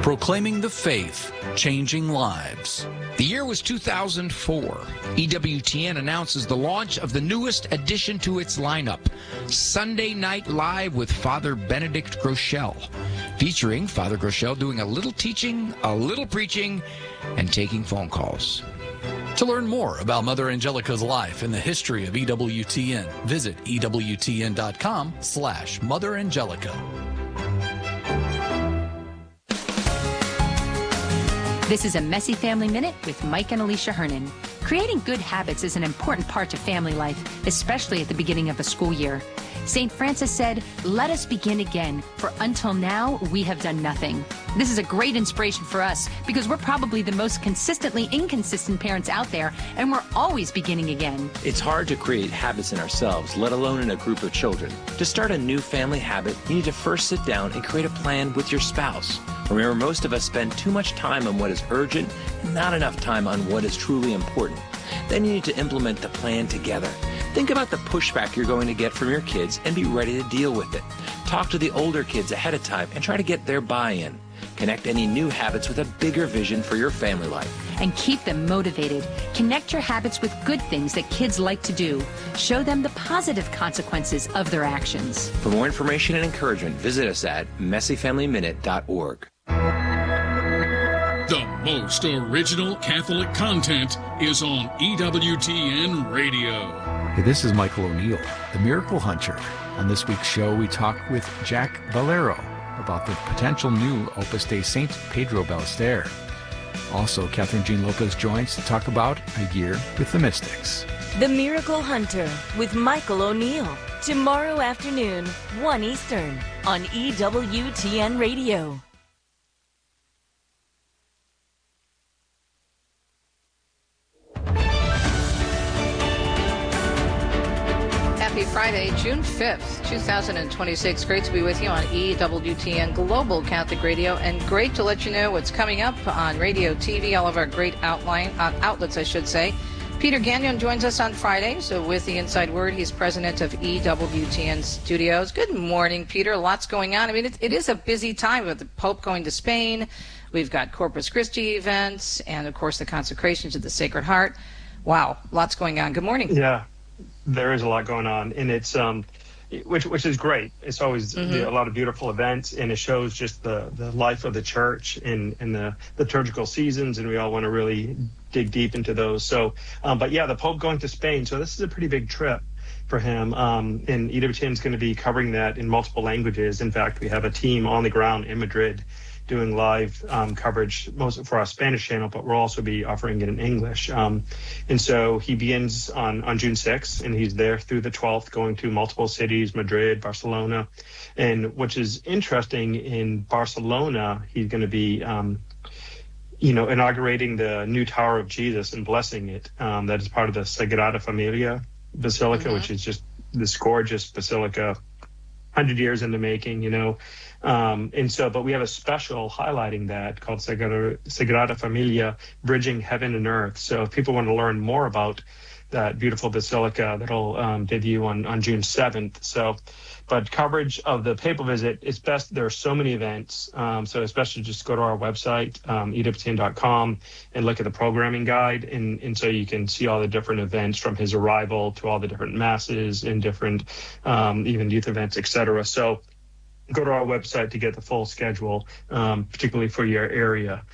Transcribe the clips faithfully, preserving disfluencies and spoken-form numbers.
Proclaiming the faith, changing lives. The year was two thousand four. E W T N announces the launch of the newest addition to its lineup, Sunday Night Live with Father Benedict Groeschel, featuring Father Groeschel doing a little teaching, a little preaching, and taking phone calls. To learn more about Mother Angelica's life and the history of E W T N, visit E W T N dot com slash Mother Angelica. This is a Messy Family Minute with Mike and Alicia Hernan. Creating good habits is an important part to family life, especially at the beginning of a school year. Saint Francis said, "Let us begin again, for until now we have done nothing." This is a great inspiration for us because we're probably the most consistently inconsistent parents out there, and we're always beginning again. It's hard to create habits in ourselves, let alone in a group of children. To start a new family habit, you need to first sit down and create a plan with your spouse. Remember, most of us spend too much time on what is urgent and not enough time on what is truly important. Then you need to implement the plan together. Think about the pushback you're going to get from your kids and be ready to deal with it. Talk to the older kids ahead of time and try to get their buy-in. Connect any new habits with a bigger vision for your family life. And keep them motivated. Connect your habits with good things that kids like to do. Show them the positive consequences of their actions. For more information and encouragement, visit us at messy family minute dot org. The most original Catholic content is on E W T N Radio. Hey, this is Michael O'Neill, the Miracle Hunter. On this week's show, we talk with Jack Valero about the potential new Opus Dei Saint Pedro Ballester. Also, Catherine Jean Lopez joins to talk about a year with the Mystics. The Miracle Hunter with Michael O'Neill. Tomorrow afternoon, one Eastern, on E W T N Radio. Happy Friday, June fifth, two thousand twenty-six. Great to be with you on E W T N Global Catholic Radio, and great to let you know what's coming up on radio, T V, all of our great outline uh, outlets, I should say. Peter Gagnon joins us on Friday, so with the Inside Word, he's president of E W T N Studios. Good morning, Peter. Lots going on. I mean, it, it is a busy time with the Pope going to Spain. We've got Corpus Christi events, and, of course, the consecrations of the Sacred Heart. Wow, lots going on. Good morning. Yeah. There is a lot going on, and it's um, which which is great. It's always mm-hmm. the, a lot of beautiful events, and it shows just the, the life of the church and, and the liturgical seasons, and we all want to really dig deep into those. So, um, but yeah, the Pope going to Spain, so this is a pretty big trip for him, um, and E W T N is going to be covering that in multiple languages. In fact, we have a team on the ground in Madrid doing live um, coverage most for our Spanish channel, but we'll also be offering it in English. Um, and so he begins on, on June sixth, and he's there through the twelfth, going to multiple cities, Madrid, Barcelona. And which is interesting, in Barcelona, he's going to be, um, you know, inaugurating the new Tower of Jesus and blessing it. Um, that is part of the Sagrada Familia Basilica, mm-hmm. which is just this gorgeous basilica, one hundred years in the making, you know. Um, and so, but we have a special highlighting that called Sagrada, Sagrada Familia, Bridging Heaven and Earth. So if people want to learn more about that beautiful basilica, that'll um, debut on, on June seventh. So, but coverage of the papal visit is best. There are so many events. Um, so especially just go to our website, um, E W T N dot com, and look at the programming guide. And, and so you can see all the different events from his arrival to all the different masses and different um, even youth events, et cetera. So go to our website to get the full schedule, um, particularly for your area.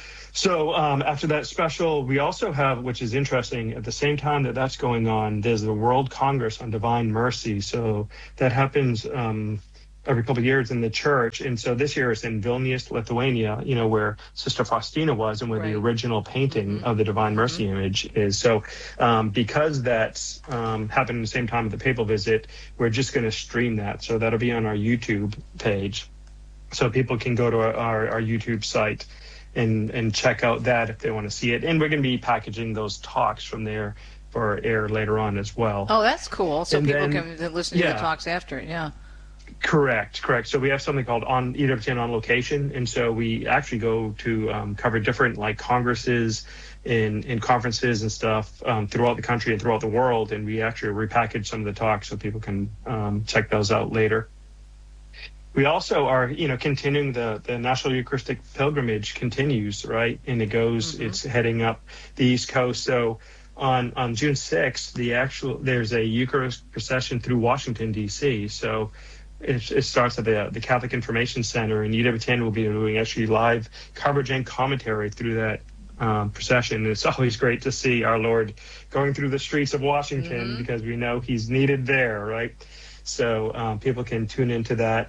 So um, after that special, we also have, which is interesting, at the same time that that's going on, there's the World Congress on Divine Mercy. So that happens um, every couple of years in the church. And so this year it's in Vilnius, Lithuania, you know, where Sister Faustina was and where right. the original painting mm-hmm. of the Divine Mercy mm-hmm. image is. So um, because that's um, happened at the same time with the papal visit, we're just going to stream that. So that'll be on our YouTube page. So people can go to our, our, our YouTube site and, and check out that if they want to see it. And we're going to be packaging those talks from there for air later on as well. Oh, that's cool. So and people then, can listen yeah. to the talks after it, yeah. Correct, correct. So we have something called on E W T N on location, and so we actually go to um, cover different like congresses and, and conferences and stuff um, throughout the country and throughout the world, and we actually repackage some of the talks so people can um, check those out later. we also are, you know, continuing the, the National Eucharistic Pilgrimage continues, right? And it goes, mm-hmm. it's heading up the East Coast. So on, on June sixth, the actual, there's a Eucharist procession through Washington, D C. So it, it starts at the, the Catholic Information Center, and E W T N will be doing actually live coverage and commentary through that um, procession. It's always great to see our Lord going through the streets of Washington, mm-hmm. because we know he's needed there, right? So um, people can tune into that.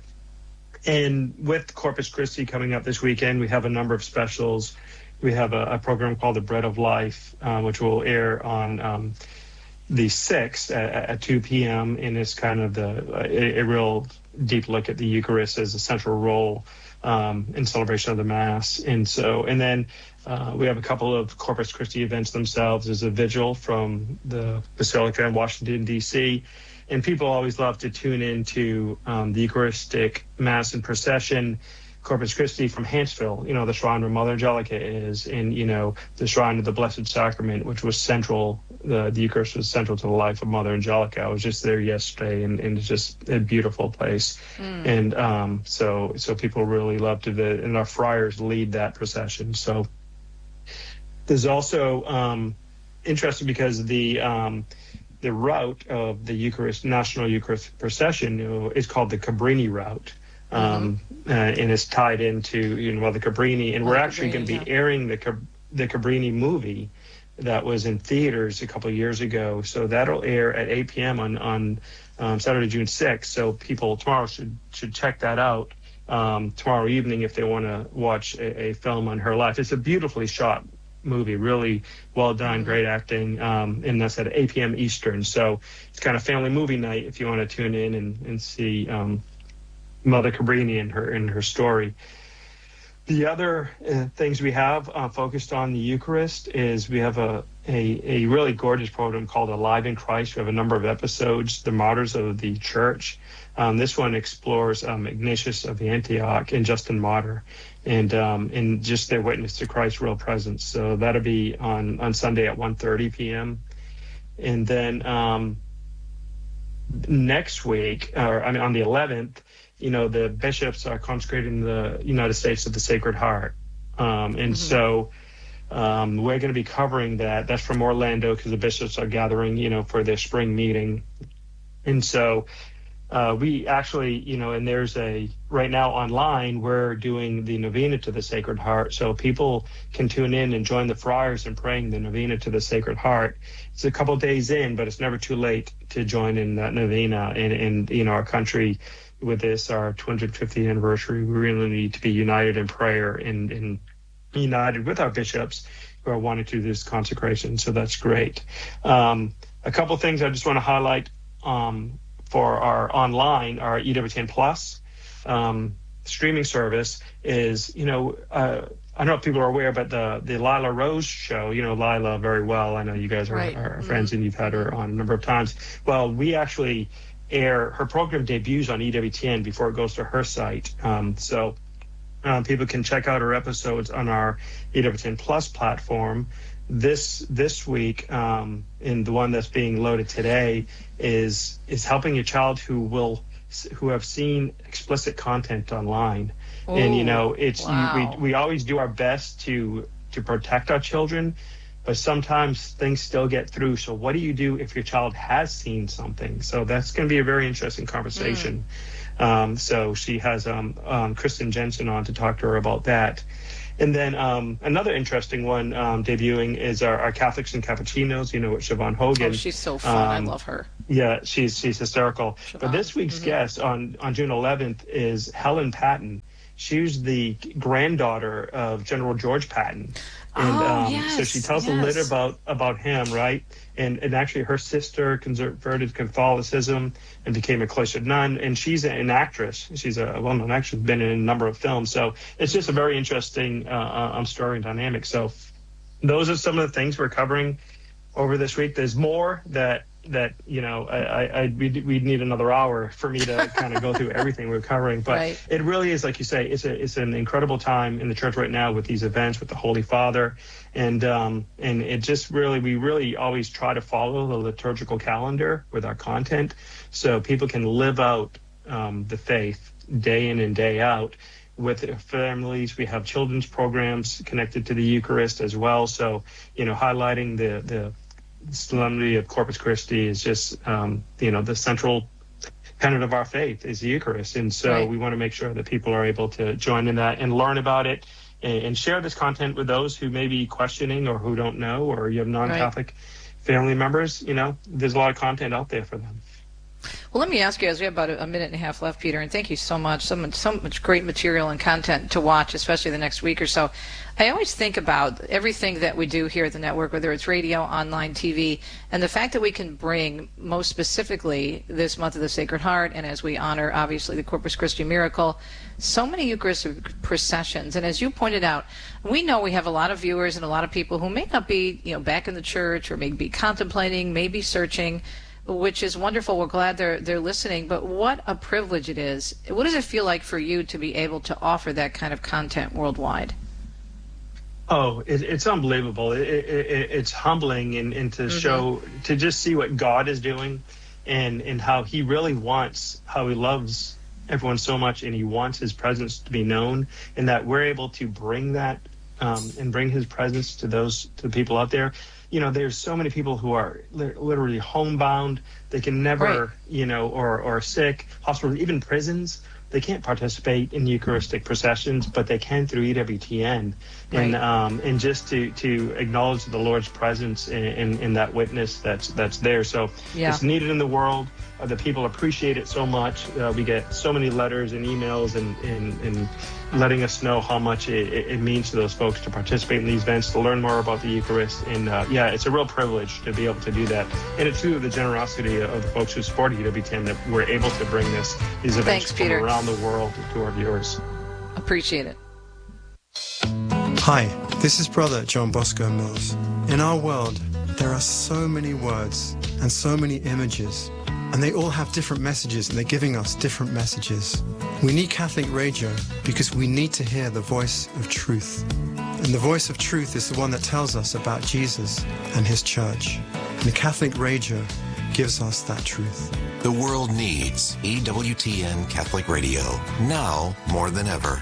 And with Corpus Christi coming up this weekend, we have a number of specials. We have a, a program called The Bread of Life, uh, which will air on um, the sixth at, at two p.m. And it's kind of the a, a real deep look at the Eucharist as a central role um, in celebration of the Mass. And so, and then uh, we have a couple of Corpus Christi events themselves. There's a vigil from the Basilica in Washington, D C, and people always love to tune into um, the Eucharistic Mass and procession, Corpus Christi from Hanceville, you know, the shrine where Mother Angelica is, and, you know, the shrine of the Blessed Sacrament, which was central, the, the Eucharist was central to the life of Mother Angelica. I was just there yesterday, and, and it's just a beautiful place. Mm. And um, so so people really love to visit, and our friars lead that procession. So there's also um, interesting because the um, the route of the Eucharist, National Eucharist Procession, you know, is called the Cabrini route. Um, mm-hmm. uh, and it's tied into, you know, well, the Cabrini, and we're actually going to be yeah. airing the the Cabrini movie that was in theaters a couple of years ago. So that'll air at eight p.m. on on um, Saturday, June sixth. So people tomorrow should should check that out um, tomorrow evening if they want to watch a, a film on her life. It's a beautifully shot movie, really well done, mm-hmm. great acting, um, and that's at eight p.m. Eastern. So it's kind of family movie night if you want to tune in and and see Um, Mother Cabrini and her and her story. The other uh, things we have uh, focused on the Eucharist is we have a, a a really gorgeous program called Alive in Christ. We have a number of episodes, the martyrs of the church. Um, this one explores um, Ignatius of Antioch and Justin Martyr, and um, and just their witness to Christ's real presence. So that'll be on on Sunday at one thirty p.m. And then um, next week, or I mean on the eleventh, you know, the bishops are consecrating the United States of the Sacred Heart. Um, and mm-hmm. so um, we're going to be covering that. That's from Orlando because the bishops are gathering, you know, for their spring meeting. And so uh, we actually, you know, and there's a, right now online, we're doing the novena to the Sacred Heart. So people can tune in and join the friars in praying the novena to the Sacred Heart. It's a couple days in, but it's never too late to join in that novena. And, and you know, our country, with this, our two hundred fiftieth anniversary, we really need to be united in prayer and, and united with our bishops who are wanting to do this consecration. So that's great. Um, a couple things I just want to highlight um, for our online, our E W T N Plus um, streaming service is, you know, uh, I don't know if people are aware, but the the Lila Rose show, you know Lila very well. I know you guys are, right. are mm-hmm. friends, and you've had her on a number of times. Well, we actually air, her program debuts on E W T N before it goes to her site. Um, so um, people can check out her episodes on our E W T N Plus platform. This this week, um, and the one that's being loaded today is is helping a child who will who have seen explicit content online. Ooh, and you know, it's wow. we we always do our best to to protect our children, but sometimes things still get through. So what do you do if your child has seen something? So that's going to be a very interesting conversation. Mm. Um, so she has um, um, Kristen Jensen on to talk to her about that. And then um, another interesting one um, debuting is our, our Catholics and Cappuccinos, you know, with Siobhan Hogan. Oh, she's so fun. Um, I love her. Yeah, she's she's hysterical. Siobhan. But this week's mm-hmm. guest on, on June eleventh is Helen Patton. She's the granddaughter of General George Patton. And oh, um, yes, so she tells yes. a little about, about him, right? And and actually her sister converted Catholicism and became a cloistered nun. And she's an actress. She's a well-known actress, been in a number of films. So it's just a very interesting uh, um, story and dynamic. So those are some of the things we're covering over this week. There's more that, that you know, I, I, I we'd, we'd need another hour for me to kind of go through everything we're covering. But right. it really is, like you say, it's a it's an incredible time in the church right now with these events with the Holy Father, and um and it just really we really always try to follow the liturgical calendar with our content, so people can live out um, the faith day in and day out with their families. We have children's programs connected to the Eucharist as well. So, you know, highlighting the, the solemnity of Corpus Christi is just, um, you know, the central tenet of our faith is the Eucharist. And so right. we want to make sure that people are able to join in that and learn about it and, and share this content with those who may be questioning or who don't know, or you have non-Catholic right. family members. You know, there's a lot of content out there for them. Well, let me ask you, as we have about a minute and a half left, Peter, and thank you so much. So much, so much great material and content to watch, especially the next week or so. I always think about everything that we do here at the network, whether it's radio, online, T V, and the fact that we can bring, most specifically, this month of the Sacred Heart, and as we honor, obviously, the Corpus Christi miracle, so many Eucharistic processions. And as you pointed out, we know we have a lot of viewers and a lot of people who may not be, you know, back in the church, or may be contemplating, maybe searching, which is wonderful. We're glad they're they're listening. But what a privilege it is. What does it feel like for you to be able to offer that kind of content worldwide? Oh, it, it's unbelievable. It, it, it's humbling, and, and to mm-hmm. show, to just see what God is doing, and, and how he really wants, how he loves everyone so much, and he wants his presence to be known, and that we're able to bring that um, and bring his presence to those, to the people out there. You know, there's so many people who are li- literally homebound. They can never, right. you know, or, or sick, hospitals, even prisons. They can't participate in Eucharistic processions, but they can through E W T N. Right. And um, and just to, to acknowledge the Lord's presence in, in, in that witness that's that's there. So yeah. it's needed in the world. Uh, the people appreciate it so much. Uh, we get so many letters and emails and, and, and letting us know how much it, it means to those folks to participate in these events, to learn more about the Eucharist. And uh, yeah, it's a real privilege to be able to do that. And it's through the generosity of the folks who support E W T N that we're able to bring this these events Thanks, from Peter. around the world to our viewers. Appreciate it. Hi, this is Brother John Bosco Mills. In our world, there are so many words and so many images, and they all have different messages, and they're giving us different messages. We need Catholic radio because we need to hear the voice of truth. And the voice of truth is the one that tells us about Jesus and his church. And the Catholic radio gives us that truth. The world needs E W T N Catholic Radio, now more than ever.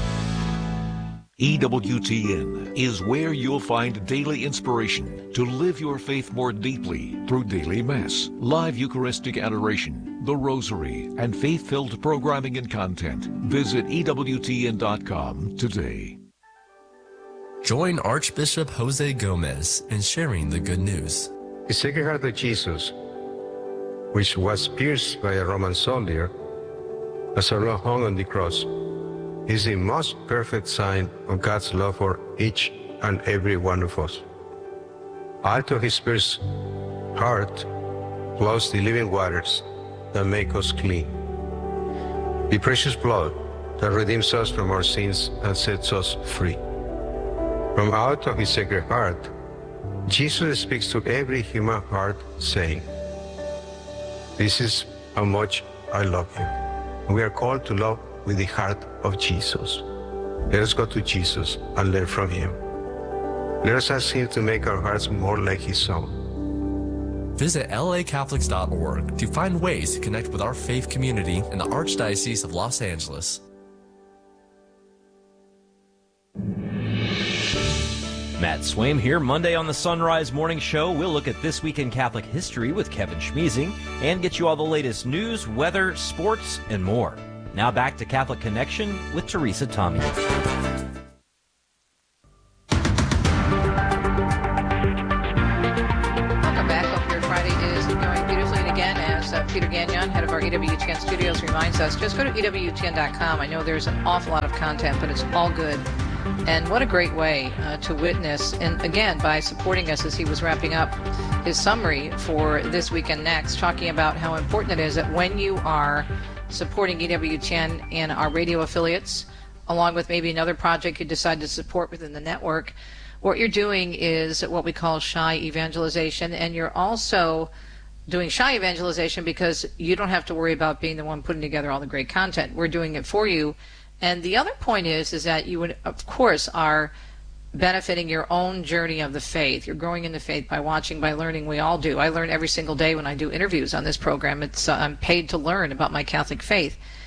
E W T N is where you'll find daily inspiration to live your faith more deeply through daily Mass, live Eucharistic adoration, the Rosary, and faith-filled programming and content. Visit E W T N dot com today. Join Archbishop Jose Gomez in sharing the good news. The Sacred Heart of Jesus, which was pierced by a Roman soldier as our Lord hung on the cross, is the most perfect sign of God's love for each and every one of us. Out of his pierced heart flows the living waters that make us clean. The precious blood that redeems us from our sins and sets us free. From out of his Sacred Heart, Jesus speaks to every human heart, saying, "This is how much I love you." And we are called to love with the heart of Jesus. Let us go to Jesus and learn from him. Let us ask him to make our hearts more like his own. Visit L A Catholics dot org to find ways to connect with our faith community in the Archdiocese of Los Angeles. Matt Swaim here. Monday on the Sunrise Morning Show, we'll look at This Week in Catholic History with Kevin Schmeezing and get you all the latest news, weather, sports, and more. Now back to Catholic Connection with Teresa Tommy. Welcome back. Hope your Friday is going beautifully. And again, as uh, Peter Gagnon, head of our E W T N studios, reminds us, just go to E W T N dot com. I know there's an awful lot of content, but it's all good. And what a great way uh, to witness. And again, by supporting us as he was wrapping up his summary for This Week and Next, talking about how important it is that when you are supporting E W T N and our radio affiliates, along with maybe another project you decide to support within the network, what you're doing is what we call shy evangelization. And you're also doing shy evangelization because you don't have to worry about being the one putting together all the great content. We're doing it for you. And the other point is, is that you, would, of course, are benefiting your own journey of the faith. You're growing in the faith by watching, by learning. We all do. I learn every single day when I do interviews on this program. It's uh, I'm paid to learn about my Catholic faith.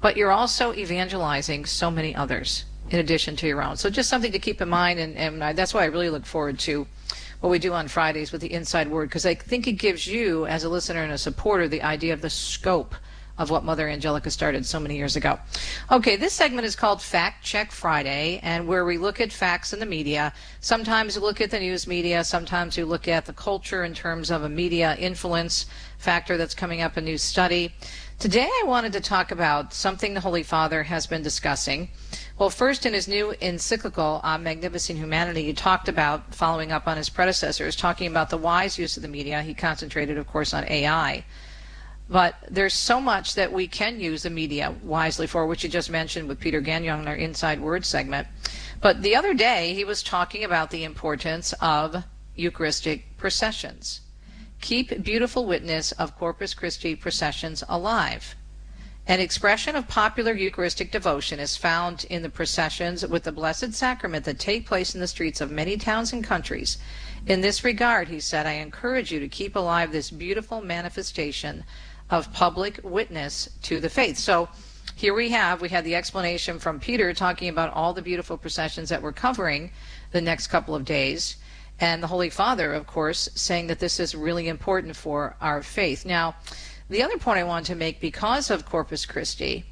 but you're also evangelizing so many others in addition to your own. So just something to keep in mind, and, and I, that's why I really look forward to what we do on Fridays with the Inside Word, because I think it gives you, as a listener and a supporter, the idea of the scope of what Mother Angelica started so many years ago. Okay, this segment is called Fact Check Friday, and where we look at facts in the media. Sometimes we look at the news media, sometimes we look at the culture in terms of a media influence factor that's coming up, a new study. Today I wanted to talk about something the Holy Father has been discussing. Well, first, in his new encyclical on Magnificent Humanity, he talked about, following up on his predecessors, talking about the wise use of the media. He concentrated, of course, on A I. But there's so much that we can use the media wisely for, which you just mentioned with Peter Gagnon in our Inside Word segment. But the other day, he was talking about the importance of Eucharistic processions. Keep beautiful witness of Corpus Christi processions alive. An expression of popular Eucharistic devotion is found in the processions with the Blessed Sacrament that take place in the streets of many towns and countries. In this regard, he said, I encourage you to keep alive this beautiful manifestation of public witness to the faith. So here we have, we had the explanation from Peter talking about all the beautiful processions that we're covering the next couple of days. And the Holy Father, of course, saying that this is really important for our faith. Now, the other point I want to make, because of Corpus Christi,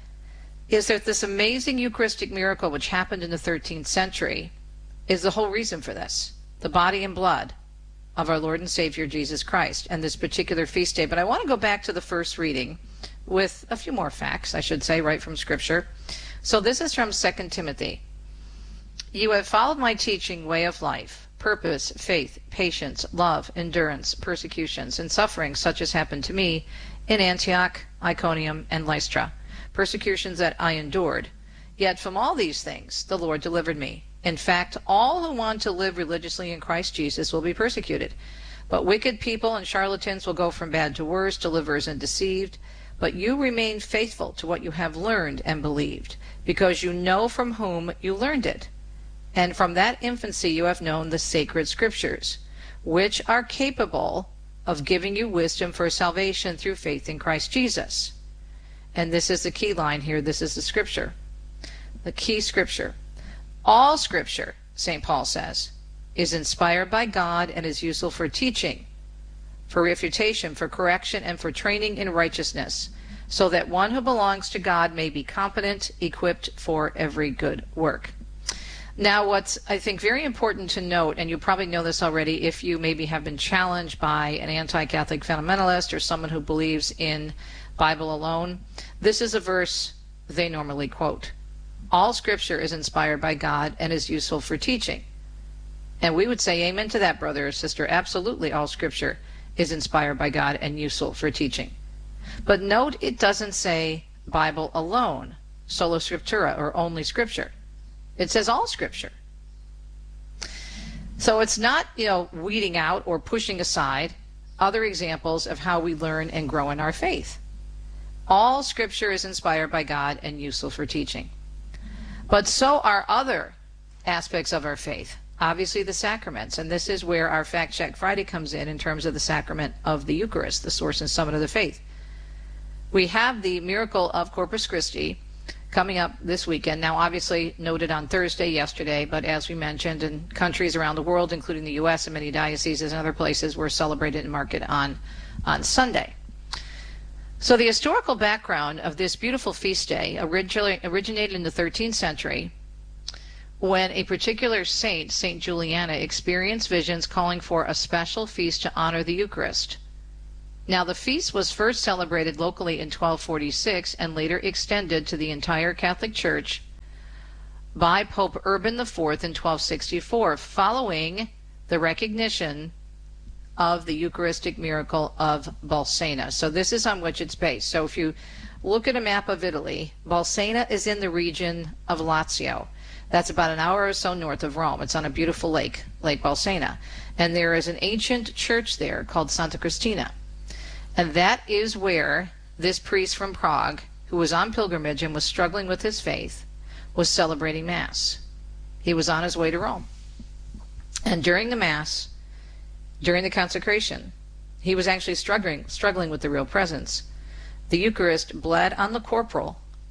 is that this amazing Eucharistic miracle which happened in the thirteenth century is the whole reason for this, the body and blood of our Lord and Savior Jesus Christ, and this particular feast day. But I want to go back to the first reading with a few more facts, I should say, right from Scripture. So this is from Second Timothy. You have followed my teaching, way of life, purpose, faith, patience, love, endurance, persecutions, and sufferings such as happened to me in Antioch, Iconium, and Lystra, persecutions that I endured. Yet from all these things the Lord delivered me. In fact, all who want to live religiously in Christ Jesus will be persecuted. But wicked people and charlatans will go from bad to worse, deliverers and deceived. But you remain faithful to what you have learned and believed, because you know from whom you learned it. And from that infancy you have known the sacred Scriptures, which are capable of giving you wisdom for salvation through faith in Christ Jesus. And this is the key line here. This is the Scripture. The key Scripture. All Scripture, Saint Paul says, is inspired by God and is useful for teaching, for refutation, for correction, and for training in righteousness, so that one who belongs to God may be competent, equipped for every good work. Now, what's, I think, very important to note, and you probably know this already if you maybe have been challenged by an anti-Catholic fundamentalist or someone who believes in Bible alone, this is a verse they normally quote. All Scripture is inspired by God and is useful for teaching. And we would say amen to that, brother or sister. Absolutely, all Scripture is inspired by God and useful for teaching. But note, it doesn't say Bible alone, sola scriptura, or only Scripture. It says all Scripture. So it's not, you know, weeding out or pushing aside other examples of how we learn and grow in our faith. All Scripture is inspired by God and useful for teaching. But so are other aspects of our faith. Obviously the sacraments, and this is where our Fact Check Friday comes in in terms of the sacrament of the Eucharist, the source and summit of the faith. We have the miracle of Corpus Christi coming up this weekend. Now, obviously noted on Thursday, yesterday, but as we mentioned, in countries around the world, including the U S and many dioceses and other places, were celebrated and marked on, on Sunday. So the historical background of this beautiful feast day originally originated in the thirteenth century, when a particular saint, Saint Juliana, experienced visions calling for a special feast to honor the Eucharist. Now, the feast was first celebrated locally in twelve forty-six and later extended to the entire Catholic Church by Pope Urban the Fourth in twelve sixty-four, following the recognition of the Eucharistic miracle of Bolsena. So this is on which it's based. So if you look at a map of Italy, Bolsena is in the region of Lazio. That's about an hour or so north of Rome. It's on a beautiful lake, Lake Bolsena. And there is an ancient church there called Santa Cristina. And that is where this priest from Prague, who was on pilgrimage and was struggling with his faith, was celebrating Mass. He was on his way to Rome. And during the Mass, during the consecration, he was actually struggling, struggling with the real presence. The Eucharist bled on the corporal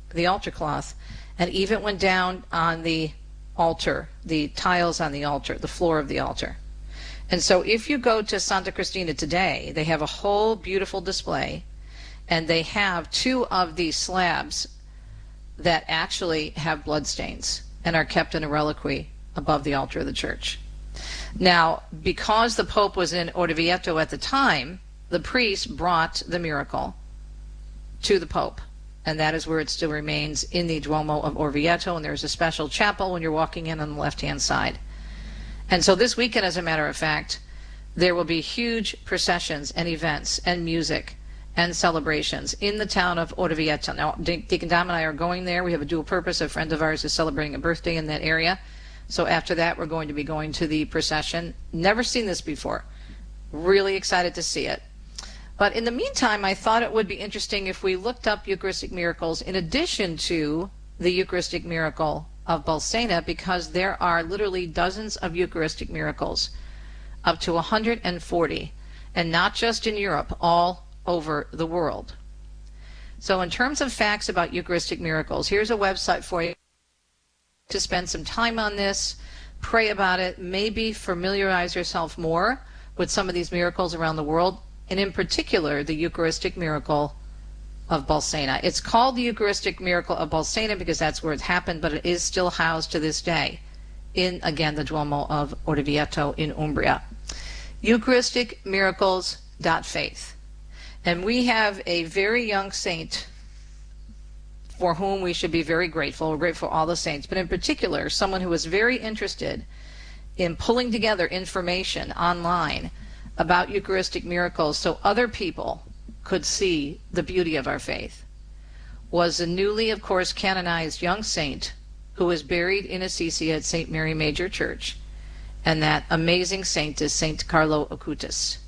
the altar cloth, and even went down on the altar, the tiles on the altar, the floor of the altar. And so if you go to Santa Cristina today, they have a whole beautiful display, and they have two of these slabs that actually have bloodstains and are kept in a reliquary above the altar of the church. Now, because the Pope was in Orvieto at the time, the priest brought the miracle to the Pope, and that is where it still remains, in the Duomo of Orvieto, and there's a special chapel when you're walking in on the left-hand side. And so this weekend, as a matter of fact, there will be huge processions and events and music and celebrations in the town of Orvieto. Now, Deacon Dom and I are going there. We have a dual purpose. A friend of ours is celebrating a birthday in that area. So after that, we're going to be going to the procession. Never seen this before. Really excited to see it. But in the meantime, I thought it would be interesting if we looked up Eucharistic miracles in addition to the Eucharistic miracle of Bolsena, because there are literally dozens of Eucharistic miracles, up to one hundred forty, and not just in Europe, all over the world. So in terms of facts about Eucharistic miracles, here's a website for you to spend some time on this, pray about it, maybe familiarize yourself more with some of these miracles around the world, and in particular the Eucharistic miracle of Bolsena. It's called the Eucharistic miracle of Bolsena because that's where it happened, but it is still housed to this day in, again, the Duomo of Orvieto in Umbria. Eucharistic miracles dot faith. And we have a very young saint for whom we should be very grateful. We're grateful for all the saints, but in particular, someone who was very interested in pulling together information online about Eucharistic miracles so other people could see the beauty of our faith, was a newly, of course, canonized young saint who was buried in Assisi at Saint Mary Major Church, and that amazing saint is Saint Carlo Acutis.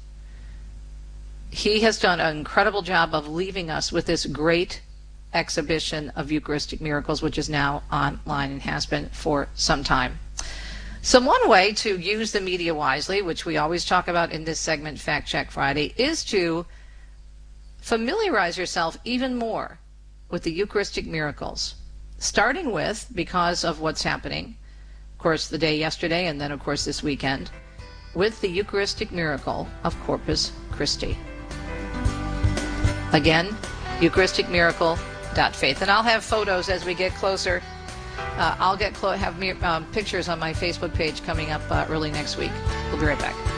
He has done an incredible job of leaving us with this great exhibition of Eucharistic miracles, which is now online and has been for some time. So one way to use the media wisely, which we always talk about in this segment, Fact Check Friday, is to familiarize yourself even more with the Eucharistic miracles, starting with, because of what's happening, of course, the day yesterday, and then, of course, this weekend, with the Eucharistic miracle of Corpus Christi. Again, Eucharistic miracle dot faith. And I'll have photos as we get closer. Uh, I'll get clo- have me- um, pictures on my Facebook page coming up uh, early next week. We'll be right back.